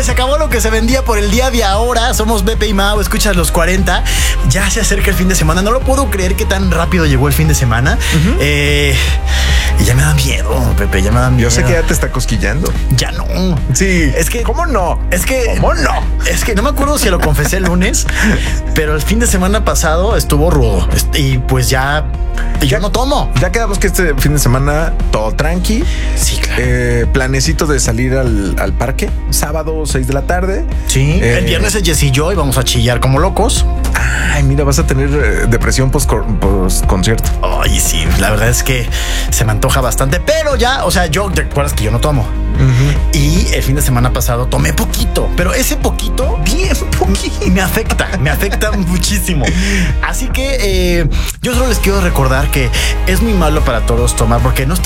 pues se acabó lo que se vendía por el día de ahora. Somos Pepe y Mau, escuchas los 40. Ya se acerca el fin de semana. No lo puedo creer que tan rápido llegó el fin de semana. Y ya me da miedo, Pepe, ya me da miedo. Yo sé que ya te está cosquillando. Ya no. Sí. Es que... ¿Cómo no? ¿Cómo no? Es que no me acuerdo si lo confesé el lunes, pero el fin de semana pasado estuvo rudo. Y pues ya... yo no tomo. Ya quedamos que este fin de semana todo tranqui. Sí, claro. Planecito de salir al parque. Sábado, 6 de la tarde. Sí. El viernes es Jess y yo y vamos a chillar como locos. Ay, mira, vas a tener depresión post concierto. Ay, sí, la verdad es que se me antoja bastante, pero ya, o sea, ¿te acuerdas que yo no tomo? Y el fin de semana pasado tomé poquito, pero ese poquito, bien poquito, me afecta muchísimo. Así que yo solo les quiero recordar que es muy malo para todos tomar porque no